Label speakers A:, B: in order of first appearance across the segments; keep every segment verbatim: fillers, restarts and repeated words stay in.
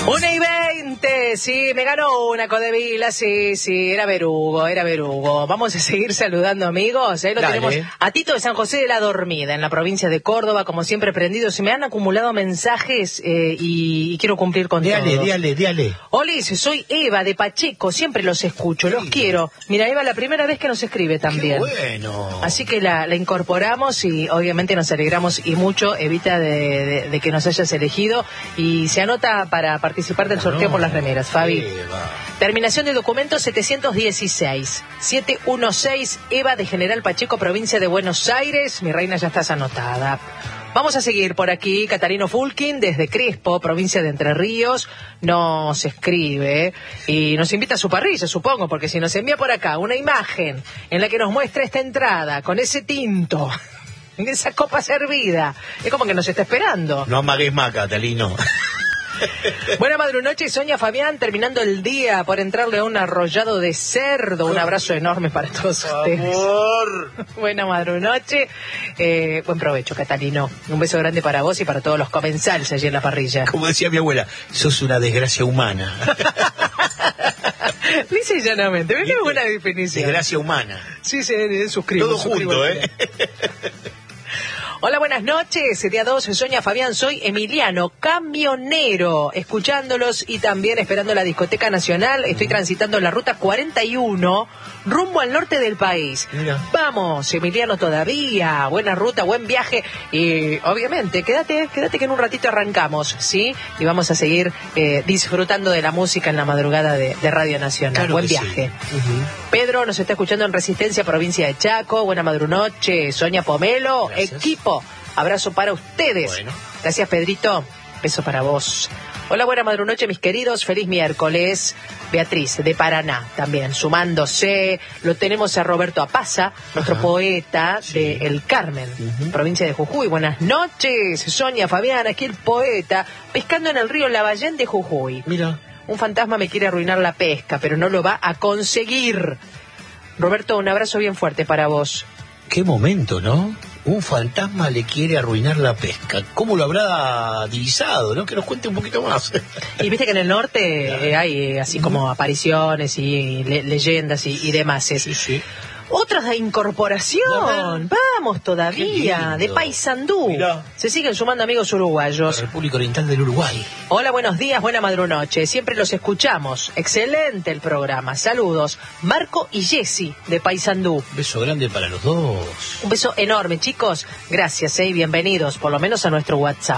A: Una y veinte, sí, me ganó una Codevila, sí, sí, era Verugo, era Verugo. Vamos a seguir saludando, amigos. Ahí lo
B: Dale.
A: tenemos a Tito de San José de la Dormida, en la provincia de Córdoba, como siempre prendido. Se me han acumulado mensajes eh, y, y quiero cumplir con
B: Díale,
A: todo.
B: díale, díale.
A: Olis, soy Eva de Pacheco, siempre los escucho, los
B: Sí.
A: quiero. Mira, Eva, la primera vez que nos escribe también.
B: Qué bueno.
A: Así que la, la incorporamos y obviamente nos alegramos y mucho. Evita de, de, de que nos hayas elegido y se anota para participar del sorteo
B: No,
A: por las remeras, Fabi.
B: Eva.
A: Terminación de documento setecientos dieciséis, setecientos dieciséis, Eva de General Pacheco, provincia de Buenos Aires. Mi reina, ya estás anotada. Vamos a seguir por aquí. Catarino Fulkin, desde Crespo, provincia de Entre Ríos, nos escribe y nos invita a su parrilla, supongo, porque si nos envía por acá una imagen en la que nos muestra esta entrada con ese tinto, en esa copa servida, es como que nos está esperando.
B: No amagues más, Catalino.
A: Buena madrunoche, Sonia Fabián, terminando el día por entrarle a un arrollado de cerdo. Un abrazo enorme para todos ustedes.
B: Amor.
A: Buena madrunoche, eh, buen provecho, Catalino. Un beso grande para vos y para todos los comensales allí en la parrilla.
B: Como decía mi abuela, sos una desgracia humana.
A: Lisa y llanamente, me queda buena definición.
B: Desgracia humana.
A: Sí, se suscribo.
B: Todo
A: suscribo
B: junto,
A: el
B: ¿eh?
A: Hola, buenas noches. Día dos, Sonia Fabián, soy Emiliano, camionero, escuchándolos y también esperando la discoteca nacional. Estoy transitando la ruta cuarenta y uno, rumbo al norte del país.
B: Mira.
A: Vamos, Emiliano, todavía. Buena ruta, buen viaje. Y obviamente, quédate, quédate que en un ratito arrancamos, ¿sí? Y vamos a seguir eh, disfrutando de la música en la madrugada de, de Radio Nacional.
B: Claro
A: Buen
B: que
A: viaje.
B: sí. Uh-huh.
A: Pedro nos está escuchando en Resistencia, provincia de Chaco. Buena madrunoche. Sonia Pomelo,
B: Gracias.
A: equipo. Abrazo para ustedes.
B: Bueno.
A: Gracias, Pedrito. Beso para vos. Hola, buena madrunoche, mis queridos. Feliz miércoles. Beatriz, de Paraná, también sumándose. Lo tenemos a Roberto Apaza, nuestro
B: Ajá.
A: poeta
B: Sí.
A: de El Carmen,
B: Uh-huh.
A: provincia de Jujuy. Buenas noches, Sonia Fabián, aquí el poeta, pescando en el río Lavallén de Jujuy.
B: Mira.
A: Un fantasma me quiere arruinar la pesca, pero no lo va a conseguir. Roberto, un abrazo bien fuerte para vos.
B: Qué momento, ¿no? Un fantasma le quiere arruinar la pesca. ¿Cómo lo habrá divisado, no? Que nos cuente un poquito más.
A: Y viste que en el norte eh, hay eh, así como apariciones y le- leyendas y, y demás.
B: Sí, sí.
A: Otras de incorporación. Vamos
B: Qué
A: todavía.
B: lindo.
A: De Paysandú.
B: Mirá.
A: Se siguen sumando amigos
B: La
A: uruguayos.
B: República Oriental del Uruguay.
A: Hola, buenos días, buena madrunoche. Siempre los escuchamos. Excelente el programa. Saludos. Marco y Jessy de Paysandú.
B: Beso grande para los dos.
A: Un beso enorme, chicos. Gracias, eh, y bienvenidos, por lo menos a nuestro WhatsApp.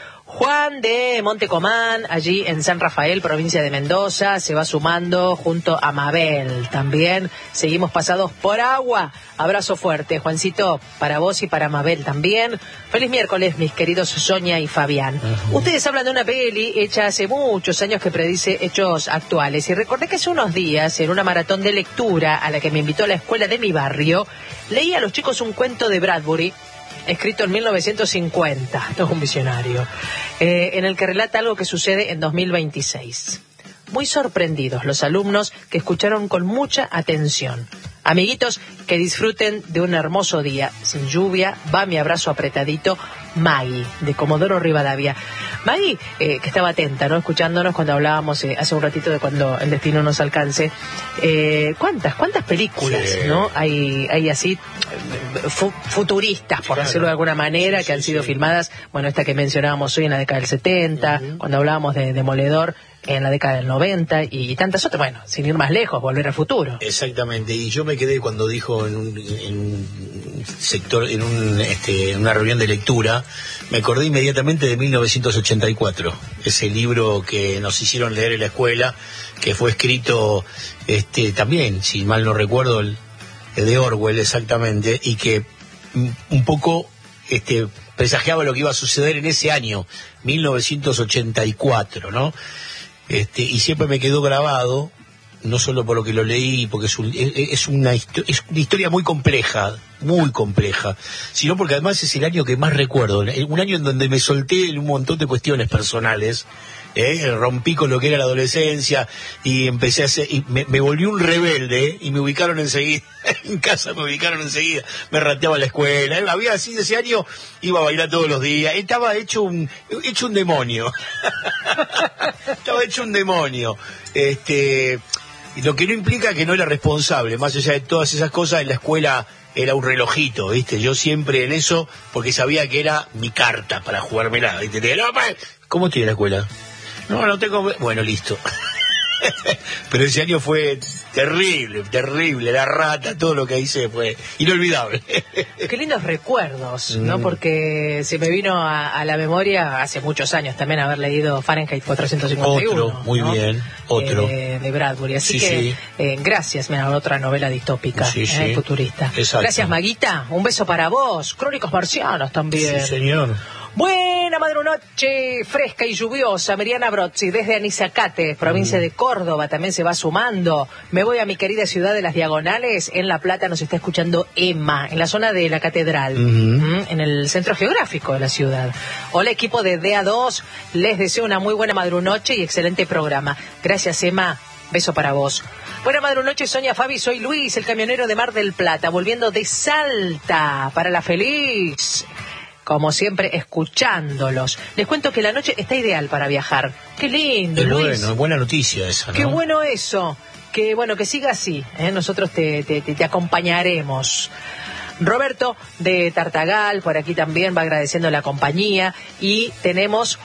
A: Juan de Montecomán, allí en San Rafael, provincia de Mendoza, se va sumando junto a Mabel también. Seguimos pasados por agua. Abrazo fuerte, Juancito, para vos y para Mabel también. Feliz miércoles, mis queridos Sonia y Fabián.
B: Ajá.
A: Ustedes hablan de una peli hecha hace muchos años que predice hechos actuales. Y recordé que hace unos días, en una maratón de lectura a la que me invitó la escuela de mi barrio, leí a los chicos un cuento de Bradbury, escrito en mil novecientos cincuenta, esto es un visionario, eh, en el que relata algo que sucede en dos mil veintiséis. Muy sorprendidos los alumnos que escucharon con mucha atención. Amiguitos, que disfruten de un hermoso día, sin lluvia. Va mi abrazo apretadito, Maggie, de Comodoro Rivadavia. Maggie, eh, que estaba atenta, ¿no? Escuchándonos cuando hablábamos eh, hace un ratito de cuando el destino nos alcance. Eh, ¿Cuántas, cuántas películas,
B: Sí.
A: ¿no? Hay, hay así, eh, fu- futuristas, por
B: Claro.
A: decirlo de alguna manera,
B: Sí,
A: que han
B: sí,
A: sido
B: sí.
A: filmadas. Bueno, esta que mencionábamos hoy en la década del setenta,
B: Ujú.
A: cuando hablábamos de Demoledor en la década del noventa y, y tantas otras. Bueno, sin ir más lejos, Volver al Futuro.
B: Exactamente, y yo me quedé cuando dijo en un, en un sector, en un, este, en una reunión de lectura, me acordé inmediatamente de mil novecientos ochenta y cuatro, ese libro que nos hicieron leer en la escuela, que fue escrito, este, también, si mal no recuerdo, el, el de Orwell exactamente, y que mm, un poco, este, presagiaba lo que iba a suceder en ese año, mil novecientos ochenta y cuatro, ¿no? Este, y siempre me quedó grabado, no solo por lo que lo leí, porque es, un, es, es, una, histo- es una historia muy compleja, muy compleja, sino porque además es el año que más recuerdo, un año en donde me solté en un montón de cuestiones personales, ¿eh? Rompí con lo que era la adolescencia y empecé a hacer, y me, me volví un rebelde, ¿eh? Y me ubicaron enseguida, en casa me ubicaron enseguida, me rateaba a la escuela, ¿eh? Había así de ese año, iba a bailar todos los días, estaba hecho un, hecho un demonio. Estaba estaba hecho un demonio. Este, lo que no implica que no era responsable, más allá de todas esas cosas, en la escuela era un relojito, ¿viste? Yo siempre en eso, porque sabía que era mi carta para jugármela, ¿viste? No, ¿cómo estoy en la escuela? No, no tengo... Bueno, listo. Pero ese año fue terrible, terrible, la rata, todo lo que hice fue inolvidable.
A: Qué lindos recuerdos, ¿no? Mm. Porque se me vino a, a la memoria hace muchos años también haber leído Fahrenheit cuatrocientos cincuenta y uno.
B: Otro, muy
A: ¿no?
B: bien, otro.
A: Eh, de Bradbury, así
B: sí,
A: que
B: sí.
A: Eh, gracias, mira, otra novela distópica,
B: sí, sí.
A: Eh, futurista.
B: Exacto.
A: Gracias, Maguita, un beso para vos. Crónicos marcianos también.
B: Sí, señor.
A: Buena madrunoche, fresca y lluviosa. Miriana Brozzi, desde Anizacate, provincia mm. de Córdoba, también se va sumando. Me voy a mi querida ciudad de Las Diagonales. En La Plata nos está escuchando Emma, en la zona de la Catedral, mm-hmm. en el centro geográfico de la ciudad. Hola, equipo de D A dos. Les deseo una muy buena madrunoche y excelente programa. Gracias, Emma. Beso para vos. Buena madrunoche, Sonia, Fabi. Soy Luis, el camionero de Mar del Plata, volviendo de Salta para La Feliz. Como siempre, escuchándolos. Les cuento que la noche está ideal para viajar. Qué lindo,
B: Qué
A: Luis.
B: bueno, buena noticia esa, ¿no?
A: Qué bueno eso. Que bueno, que siga así, ¿eh? Nosotros te, te, te, te acompañaremos. Roberto de Tartagal, por aquí también va agradeciendo la compañía. Y tenemos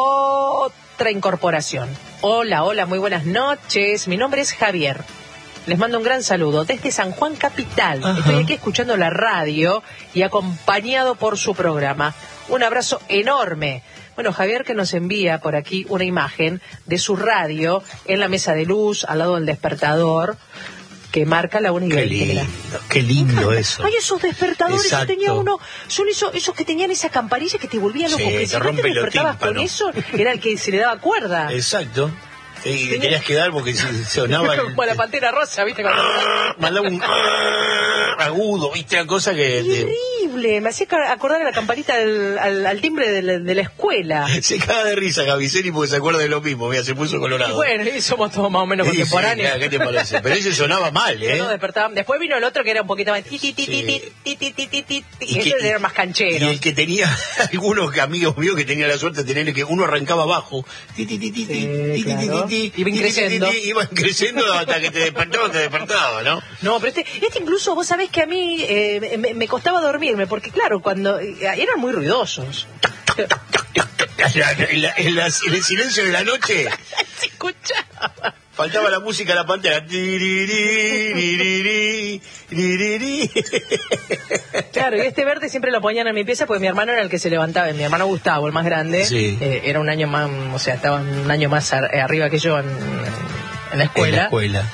A: otra incorporación. Hola, hola, muy buenas noches. Mi nombre es Javier. Les mando un gran saludo desde San Juan Capital. Ajá. Estoy aquí escuchando la radio y acompañado por su programa. Un abrazo enorme. Bueno, Javier, que nos envía por aquí una imagen de su radio en la mesa de luz, al lado del despertador, que marca la una y
B: veinte. Qué lindo, qué lindo eso.
A: Ay, esos despertadores.
B: Exacto.
A: Yo tenía uno, son esos, esos que tenían esa campanilla que te volvían loco,
B: sí,
A: que si no te despertabas con eso, era el que se le daba cuerda.
B: Exacto. Y te tenías que dar porque sonaba...
A: Como la Pantera Rosa, ¿viste? Cuando...
B: mandaba un agudo, ¿viste? Una cosa que...
A: Terrible, me hacía acordar de la campanita del, al, al timbre de la, de la escuela.
B: Se caga de risa Gaviceni porque se acuerda de lo mismo, mira, se puso colorado.
A: Y bueno, y somos todos más o menos sí, contemporáneos.
B: Sí, ¿qué te parece? Pero ese sonaba mal, ¿eh?
A: No, despertaban. Después vino el otro que era un poquito más... Sí. Y ese era más canchero.
B: Y el que tenía algunos amigos míos que tenían la suerte de tener que uno arrancaba abajo.
A: Iban creciendo.
B: Iban creciendo hasta que te despertaba, te despertaba, ¿no?
A: No, pero este, este incluso, vos sabés que a mí eh, me, me costaba dormirme, porque claro, cuando eh, eran muy ruidosos.
B: En, la, en, la, en el silencio de la noche
A: se escuchaba.
B: Faltaba la música de la pantera.
A: Claro, y este verde siempre lo ponían en mi pieza porque mi hermano era el que se levantaba. Mi hermano Gustavo, el más grande,
B: sí.
A: eh, era un año más, o sea, estaba un año más ar arriba que yo en, en la escuela.
B: En la escuela.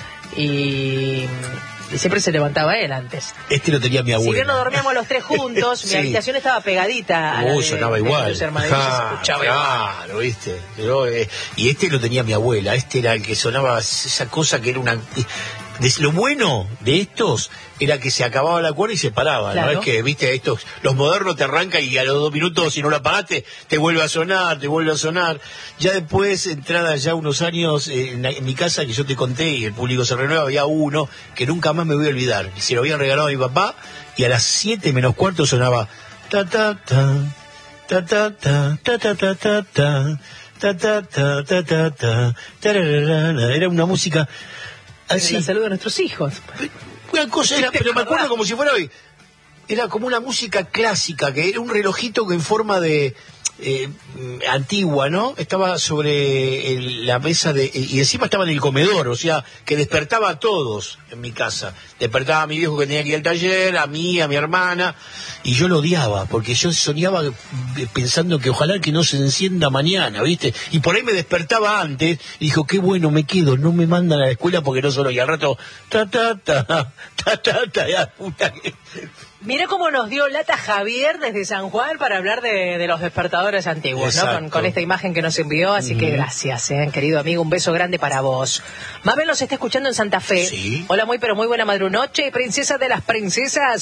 A: Y... Y siempre se levantaba él antes.
B: Este lo tenía mi abuela.
A: Si bien no dormíamos los tres juntos, sí. Mi habitación estaba pegadita a la
B: uh,
A: de,
B: sonaba
A: de
B: igual.
A: Los hermanos, ah, se escuchaba
B: claro,
A: igual.
B: ¿viste? Pero, eh, y este lo tenía mi abuela. Este era el que sonaba esa cosa que era una... De, lo bueno de estos era que se acababa la cuerda y se paraba, claro. ¿No? Es que, viste, estos, los modernos te arrancan y a los dos minutos, si no lo apagaste, te vuelve a sonar, te vuelve a sonar. Ya después, entrada ya unos años, eh, en, en mi casa, que yo te conté, y el público se renueva, había uno que nunca más me voy a olvidar. Se lo habían regalado a mi papá, y a las siete menos cuarto sonaba ta ta ta, ta ta ta, ta ta ta ta ta, ta ta ta ta ta ta, tararara. Era una música así.
A: El saludo a nuestros hijos.
B: Una cosa era, pero me acuerdo como si fuera hoy. Era como una música clásica, que era un relojito que en forma de eh, antigua, ¿no? Estaba sobre el, la mesa de... Y encima estaba en el comedor, o sea, que despertaba a todos en mi casa. Despertaba a mi viejo que tenía que ir al taller, a mí, a mi hermana, y yo lo odiaba, porque yo soñaba pensando que ojalá que no se encienda mañana, ¿viste? Y por ahí me despertaba antes, y dijo, qué bueno, me quedo, no me mandan a la escuela porque no solo, y al rato, ta, ta, ta, ta, ta, ta, ya, puta que...
A: Mira cómo nos dio lata Javier desde San Juan para hablar de, de los despertadores antiguos, ¿no? Con, con esta imagen que nos envió, así mm. que gracias, ¿eh? Querido amigo, un beso grande para vos. Mabel nos está escuchando en Santa Fe.
B: Sí.
A: Hola, muy pero muy buena madrunoche, princesa de las princesas,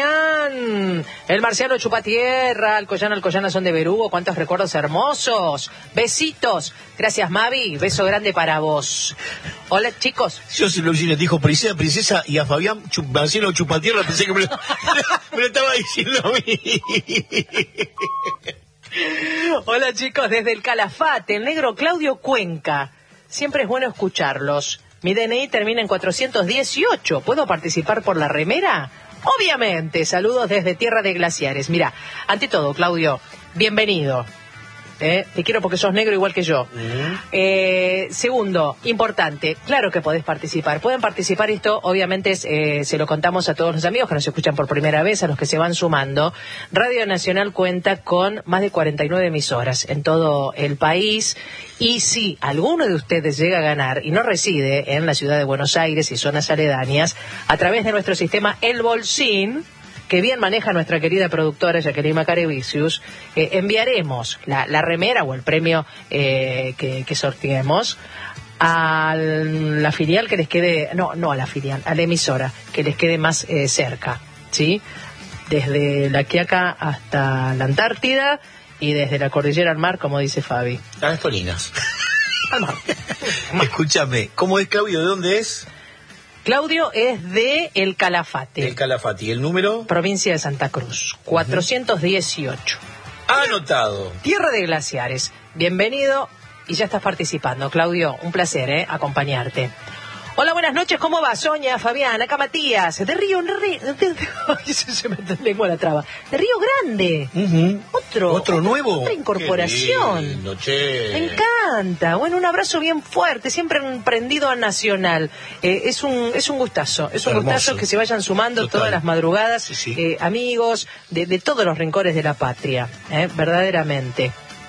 A: Fabián, el marciano Chupatierra, Alcoyana, Alcoyana son de Berugo, cuántos recuerdos hermosos. Besitos, gracias Mavi, beso grande para vos. Hola chicos.
B: Yo se lo dijo princesa, princesa, y a Fabián Chup, Marciano Chupatierra pensé que me lo, me lo estaba diciendo a mí.
A: Hola chicos, desde el Calafate, el negro Claudio Cuenca. siempre es bueno escucharlos. Mi D N I termina en cuatrocientos dieciocho. ¿Puedo participar por la remera? Obviamente. Saludos desde Tierra de Glaciares. Mira, ante todo, Claudio, bienvenido. ¿Eh? Te quiero porque sos negro igual que yo. Uh-huh. eh, segundo, importante, claro que podés participar. Pueden participar, esto obviamente es, eh, se lo contamos a todos los amigos que nos escuchan por primera vez, a los que se van sumando. Radio Nacional cuenta con más de cuarenta y nueve emisoras en todo el país. Y si alguno de ustedes llega a ganar y no reside en la ciudad de Buenos Aires y zonas aledañas, a través de nuestro sistema El Bolsín, que bien maneja nuestra querida productora Jacqueline Macarevicius, eh, enviaremos la, la remera o el premio eh, que, que sorteemos a la filial que les quede, no, no a la filial, a la emisora que les quede más eh, cerca, ¿sí? Desde La Quiaca hasta la Antártida y desde la cordillera al mar, como dice Fabi.
B: A las Polinas.
A: Al mar.
B: Escúchame, ¿cómo es, Claudio? ¿De dónde es?
A: Claudio es de El Calafate.
B: El Calafate. ¿Y el número?
A: Provincia de Santa Cruz. cuatrocientos dieciocho.
B: Anotado.
A: Tierra de Glaciares. Bienvenido y ya estás participando. Claudio, un placer, ¿eh? Acompañarte. Hola, buenas noches. ¿Cómo va, Sonia, Fabián, acá Matías? De Río... De Río de, se me lengua la traba. De Río Grande.
B: Uh-huh.
A: Otro.
B: ¿Otro nuevo?
A: Otra incorporación.
B: Qué lindo, che.
A: Me encanta. Bueno, un abrazo bien fuerte, siempre prendido a Nacional. Eh, es un es un gustazo. Es un
B: Hermoso.
A: gustazo que se vayan sumando
B: Total.
A: todas las madrugadas,
B: Sí, sí.
A: Eh, amigos de, de todos los rincones de la patria. Eh, verdaderamente.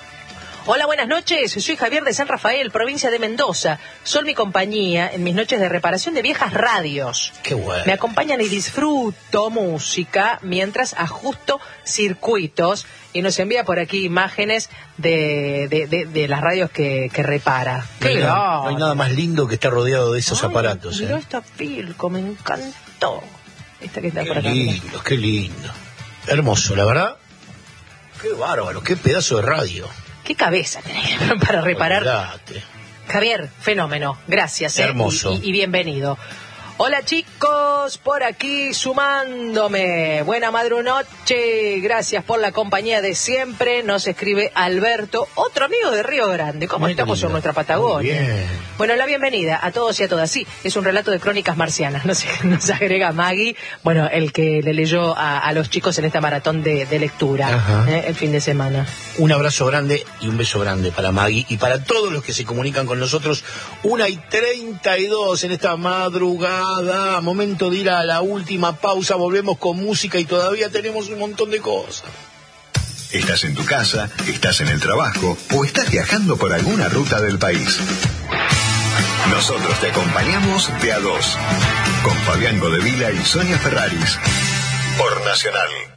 A: Hola, buenas noches. Soy Javier de San Rafael, provincia de Mendoza. Son mi compañía en mis noches de reparación de viejas radios.
B: Qué bueno.
A: Me acompañan y disfruto música mientras ajusto circuitos. Y nos envía por aquí imágenes de, de, de, de las radios que, que repara.
B: No hay,
A: ¡Qué
B: nada,
A: grande!
B: no hay nada más lindo que estar rodeado de esos
A: Ay,
B: aparatos.
A: mirá
B: ¿eh?
A: esta Pilco, me encantó. Esta que está
B: Qué
A: por acá. mirá.
B: lindo, qué lindo. Hermoso, la verdad. Qué bárbaro, qué pedazo de radio.
A: ¿Qué cabeza tenés para reparar?
B: Olvidate.
A: Javier, fenómeno. Gracias. ¿eh?
B: Hermoso.
A: Y, y, y bienvenido. Hola, chicos, por aquí sumándome. Buena madrunoche. Gracias por la compañía de siempre. Nos escribe Alberto, otro amigo de Río Grande. ¿Cómo
B: Muy
A: estamos
B: lindo.
A: en nuestra Patagonia?
B: Muy bien.
A: Bueno, la bienvenida a todos y a todas. Sí, es un relato de crónicas marcianas. Nos, nos agrega Maggie, bueno, el que le leyó a, a los chicos en esta maratón de, de lectura eh, el fin de semana.
B: Un abrazo grande y un beso grande para Maggie y para todos los que se comunican con nosotros. Una y treinta y dos en esta madrugada. Momento de ir a la última pausa. Volvemos con música y todavía tenemos un montón de cosas.
C: Estás en tu casa, estás en el trabajo o estás viajando por alguna ruta del país. Nosotros te acompañamos de a dos. Con Fabián Godevila y Sonia Ferraris. Por Nacional.